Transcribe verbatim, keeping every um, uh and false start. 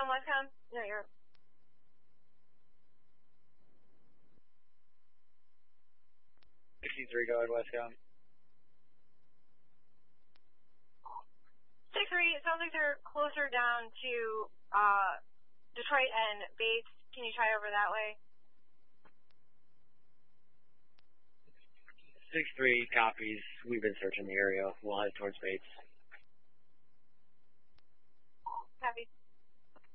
on Westcom? No, you're... sixty-three, go ahead, Westcom. six three, it sounds like they're closer down to uh, Detroit and Bates. Can you try over that way? six three, copies. We've been searching the area. We'll head towards Bates. Copy.